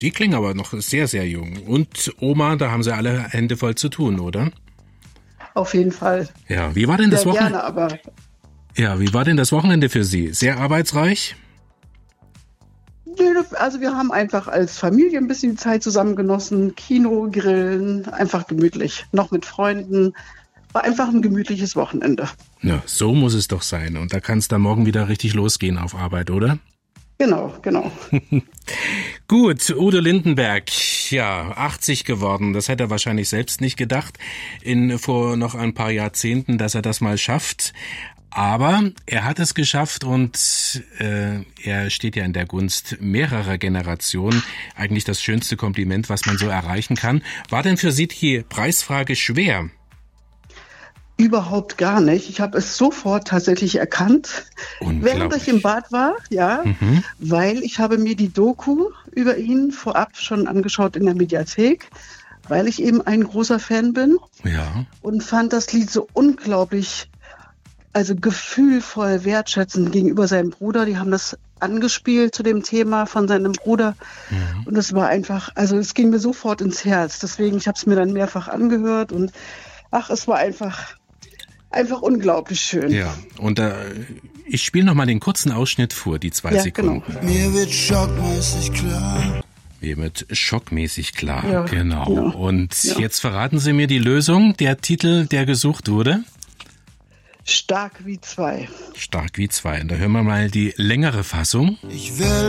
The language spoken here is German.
Die klingen aber noch sehr, sehr jung. Und Oma, da haben sie alle Hände voll zu tun, oder? Auf jeden Fall. Ja, wie war denn das Wochenende? Gerne, aber Ja, wie war denn das Wochenende für Sie? Sehr arbeitsreich? also wir haben einfach als Familie ein bisschen die Zeit zusammen genossen, Kino, Grillen, einfach gemütlich, noch mit Freunden. War einfach ein gemütliches Wochenende. Na, so muss es doch sein. Und da kann es dann morgen wieder richtig losgehen auf Arbeit, oder? Genau. Gut, Udo Lindenberg, ja, 80 geworden. Das hätte er wahrscheinlich selbst nicht gedacht vor noch ein paar Jahrzehnten, dass er das mal schafft. Aber er hat es geschafft und er steht ja in der Gunst mehrerer Generationen. Eigentlich das schönste Kompliment, was man so erreichen kann. War denn für Sie die Preisfrage schwer? Überhaupt gar nicht. Ich habe es sofort tatsächlich erkannt, während ich im Bad war, ja, weil ich habe mir die Doku über ihn vorab schon angeschaut in der Mediathek, weil ich eben ein großer Fan bin. Ja. Und fand das Lied so unglaublich, also gefühlvoll wertschätzend gegenüber seinem Bruder. Die haben das angespielt zu dem Thema von seinem Bruder. Und es war einfach, also es ging mir sofort ins Herz. Deswegen, ich habe es mir dann mehrfach angehört und es war einfach unglaublich schön. Ja, und ich spiele noch mal den kurzen Ausschnitt vor, die 2 Sekunden. Genau. Mir wird schockmäßig klar. Mir wird schockmäßig klar, Ja, genau. ja, Und ja. jetzt verraten Sie mir die Lösung, der Titel, der gesucht wurde. Stark wie 2. Stark wie 2. Und da hören wir mal die längere Fassung. Ich will